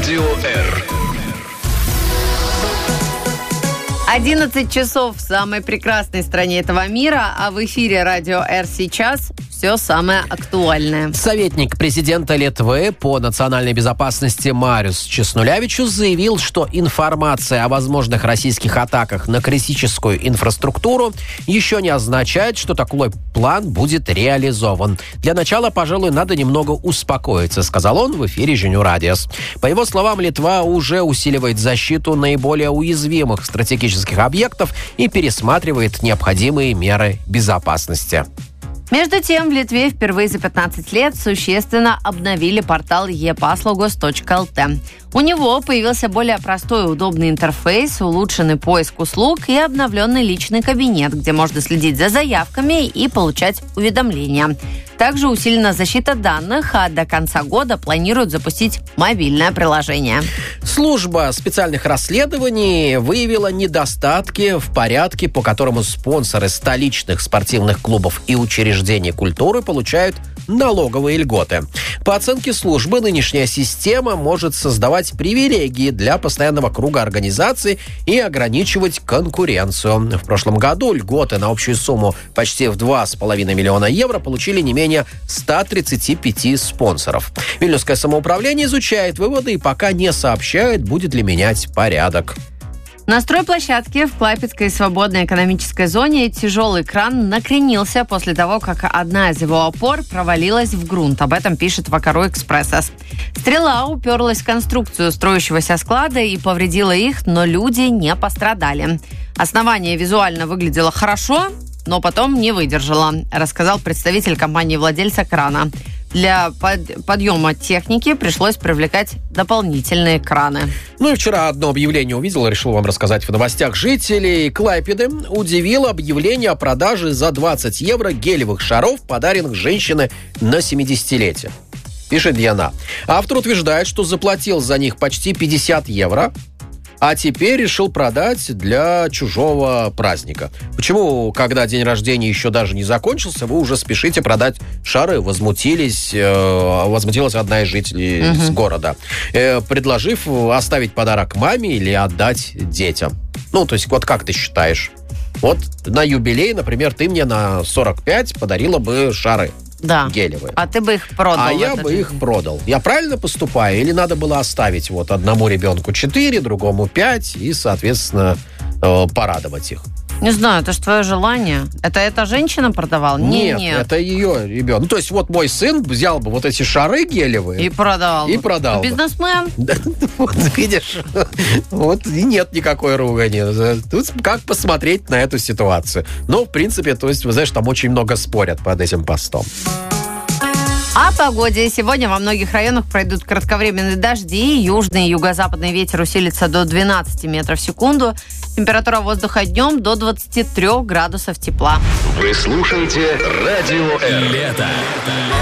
Радио Р. 11 часов в самой прекрасной стране этого мира, а в эфире Радио Р сейчас все самое актуальное. Советник президента Литвы по национальной безопасности Мариус Чеснулявичус заявил, что информация о возможных российских атаках на критическую инфраструктуру еще не означает, что такой план будет реализован. Для начала, пожалуй, надо немного успокоиться, сказал он в эфире Žinių radijas. По его словам, Литва уже усиливает защиту наиболее уязвимых стратегических объектов и пересматривает необходимые меры безопасности. Между тем, в Литве впервые за 15 лет существенно обновили портал epaslaugos.lt. У него появился более простой и удобный интерфейс, улучшенный поиск услуг и обновленный личный кабинет, где можно следить за заявками и получать уведомления. Также усилена защита данных, а до конца года планируют запустить мобильное приложение. Служба специальных расследований выявила недостатки в порядке, по которому спонсоры столичных спортивных клубов и учреждений культуры получают налоговые льготы. По оценке службы, нынешняя система может создавать привилегии для постоянного круга организаций и ограничивать конкуренцию. В прошлом году льготы на общую сумму почти в 2,5 миллиона евро получили не менее 135 спонсоров. Вильнюсское самоуправление изучает выводы и пока не сообщает, будет ли менять порядок. На стройплощадке в Клайпедской свободной экономической зоне тяжелый кран накренился после того, как одна из его опор провалилась в грунт. Об этом пишет Вакару Экспрессас. Стрела уперлась в конструкцию строящегося склада и повредила их, но люди не пострадали. Основание визуально выглядело хорошо, но потом не выдержало, рассказал представитель компании-владельца крана. Для подъема техники пришлось привлекать дополнительные краны. Ну и вчера одно объявление увидел, решил вам рассказать в новостях. Жителей Клайпеды удивило объявление о продаже за 20 евро гелевых шаров, подаренных женщине на 70-летие. Пишет Диана. Автор утверждает, что заплатил за них почти 50 евро, а теперь решил продать для чужого праздника. Почему, когда день рождения еще даже не закончился, вы уже спешите продать шары? Возмутилась одна из жителей из города, предложив оставить подарок маме или отдать детям. Ну, то есть, вот как ты считаешь? Вот на юбилей, например, ты мне на 45 подарила бы шары. Да. Гелевые. А ты бы их продал. А я бы их продал. Я правильно поступаю? Или надо было оставить вот одному ребенку 4, другому 5 и, соответственно, порадовать их? Не знаю, это же твое желание. Это эта женщина продавала? Нет, это ее ребенок. Ну, то есть вот мой сын взял бы вот эти шары гелевые и продавал. И продал. Бизнесмен. Вот, видишь, вот и нет никакой ругани. Тут как посмотреть на эту ситуацию. Но, в принципе, то есть, вы знаешь, там очень много спорят под этим постом. О погоде. Сегодня во многих районах пройдут кратковременные дожди. Южный и юго-западный ветер усилится до 12 метров в секунду. Температура воздуха днем до 23 градусов тепла. Вы слушаете Радио Р. Лето.